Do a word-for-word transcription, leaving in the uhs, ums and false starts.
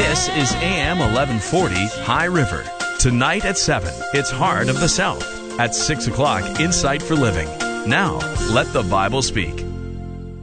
This is A M eleven forty High River. Tonight at seven, it's Heart of the South. At six o'clock, Insight for Living. Now, let the Bible speak